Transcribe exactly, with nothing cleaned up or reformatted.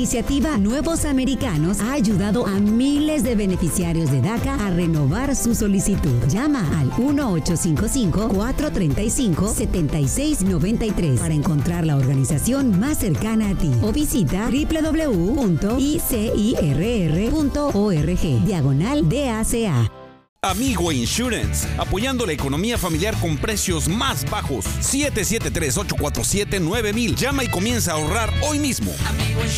iniciativa Nuevos Americanos ha ayudado a miles de beneficiarios de DACA a renovar su solicitud. Llama al uno ocho cinco cinco, cuatro tres cinco, siete seis nueve tres para encontrar la organización más cercana a ti o visita doble u doble u doble u punto i c i r r punto org diagonal D A C A. Amigo Insurance, apoyando la economía familiar con precios más bajos. siete siete tres, ocho cuatro siete, nueve mil. Llama y comienza a ahorrar hoy mismo. Amigo